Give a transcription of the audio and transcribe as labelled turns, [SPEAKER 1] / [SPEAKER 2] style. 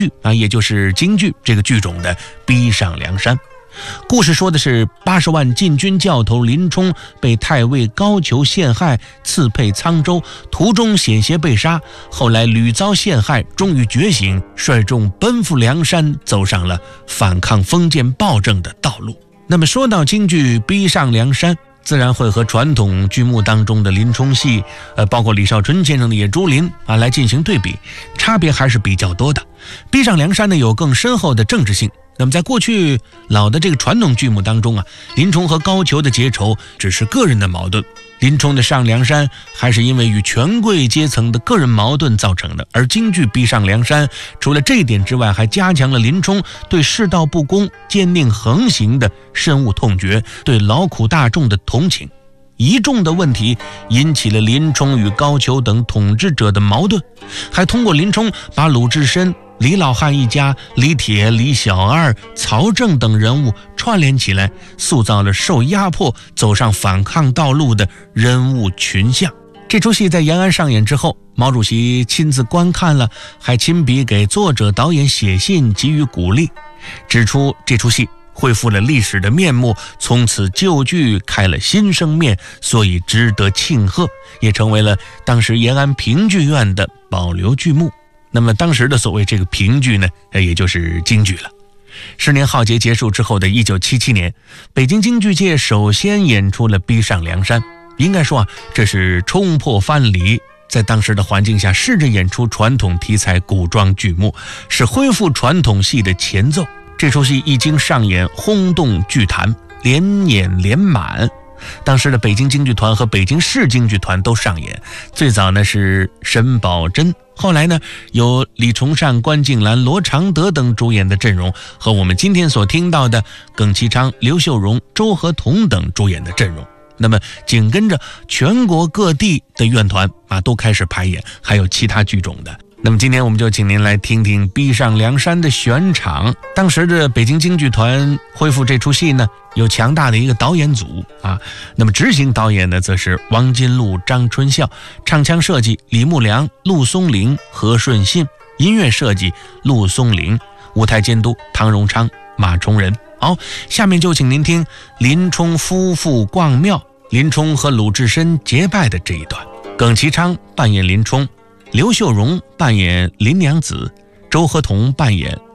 [SPEAKER 1] 也就是京剧这个剧种的逼上梁山。故事说的是80万禁军教头林冲被太尉高俅陷害，刺配沧州，途中险些被杀，后来屡遭陷害，终于觉醒，率众奔赴梁山，走上了反抗封建暴政的道路。那么说到京剧逼上梁山，自然会和传统剧目当中的林冲戏，包括李少春先生的野猪林来进行对比，差别还是比较多的。逼上梁山呢，有更深厚的政治性。那么在过去老的这个传统剧目当中林冲和高俅的结仇只是个人的矛盾，林冲的上梁山还是因为与权贵阶层的个人矛盾造成的。而京剧逼上梁山，除了这一点之外，还加强了林冲对世道不公、奸佞横行的深恶痛绝，对劳苦大众的同情。一众的问题引起了林冲与高俅等统治者的矛盾，还通过林冲把鲁智深、李老汉一家、李铁、李小二、曹正等人物串联起来，塑造了受压迫走上反抗道路的人物群像。这出戏在延安上演之后，毛主席亲自观看了，还亲笔给作者导演写信给予鼓励，指出这出戏恢复了历史的面目，从此旧剧开了新生面，所以值得庆贺，也成为了当时延安评剧院的保留剧目。那么当时的所谓这个评剧呢，也就是京剧了。10年浩劫结束之后的1977年，北京京剧界首先演出了逼上梁山。应该说这是冲破藩篱，在当时的环境下试着演出传统题材古装剧目，是恢复传统戏的前奏。这出戏一经上演，轰动剧坛，连演连满。当时的北京京剧团和北京市京剧团都上演，最早呢是沈葆桢，后来呢有李崇善、关敬兰、罗常德等主演的阵容，和我们今天所听到的耿其昌、刘秀荣、周和同等主演的阵容。那么紧跟着全国各地的院团都开始排演，还有其他剧种的。那么今天我们就请您来听听逼上梁山的选场。当时的北京京剧团恢复这出戏呢，有强大的一个导演组那么执行导演呢则是王金禄、张春孝，唱腔设计李木良、陆松龄、何顺信，音乐设计陆松龄，舞台监督唐荣昌、马崇仁。好，下面就请您听林冲夫妇逛庙，林冲和鲁智深结拜的这一段。耿其昌扮演林冲，刘秀荣扮演林娘子，周和同扮演